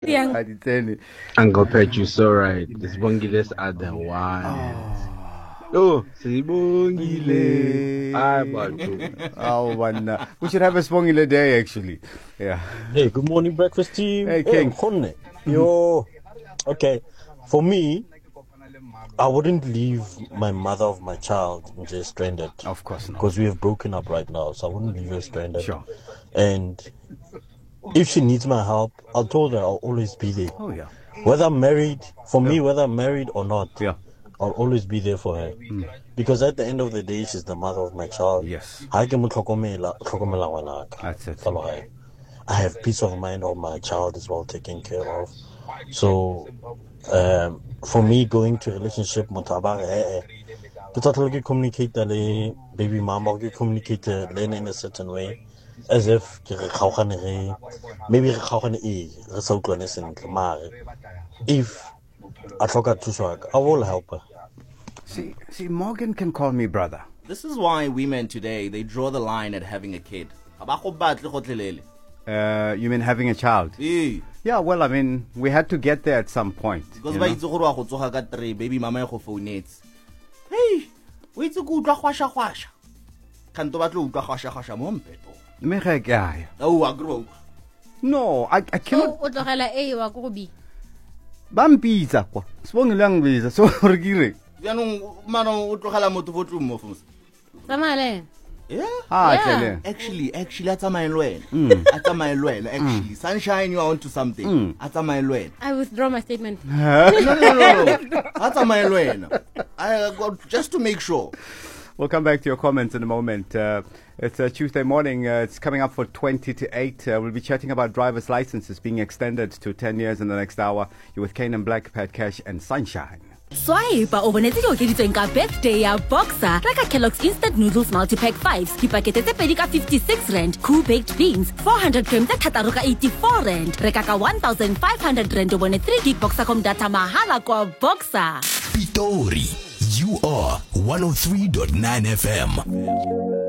Uncle Pet, you so right. This Bongiles are the one. Oh, Sibongile. Oh, one. We should have a Spongile day, actually. Yeah. Hey, good morning, breakfast team. Hey, King. Yo. Okay. For me, I wouldn't leave my mother of my child just stranded. Of course not. Because we have broken up right now, so I wouldn't leave her stranded. Sure. And if she needs my help, I'll tell her I'll always be there. Oh, yeah. Whether I'm married, whether I'm married or not, yeah, I'll always be there for her. Because at the end of the day, she's the mother of my child. Yes. That's it. I have peace of mind of my child is well taken care of. So, for me, going to a relationship, communicate baby mama, communicate in a certain way, as if maybe if I will help her. See, Morgan can call me brother. This is why women today, they draw the line at having a kid. You mean having a child? Yeah, well, I mean, we had to get there at some point. Because baby mama go phone it. Hey, wait to go khwasha. Kanto batlo utlwa khwasha mo mpeto. Oh, agro. No, I cannot. O tlogela wa go bi. Ba mpitsa kwa. Sibongile ngbiza so re gire. Yanong mara o tlogela motho fo tlumo fo. Tsamale. Yeah. Actually, that's my lwen. Actually, Sunshine, you are onto something. That's my lwen. I withdraw my statement. No. That's my lwen. I got just to make sure. We'll come back to your comments in a moment. It's a Tuesday morning. It's coming up for 20 to 8. We'll be chatting about driver's licenses being extended to 10 years in the next hour. You're with Kane and Black, Pat Cash, and Sunshine. Swipe o bonetse yo keditsweng ka birthday ya Boxer. Reka Kellogg's Instant Noodles Multi-Pack 5s. Dipakete tse pedi ka 56 rand. Cool Baked Beans 400 grams tse thataro ka 84 rand. Reka ka 1,500 rand o bone 3 gig Boxer.com data mahala kwa Boxer. Pitori, you are 103.9 FM.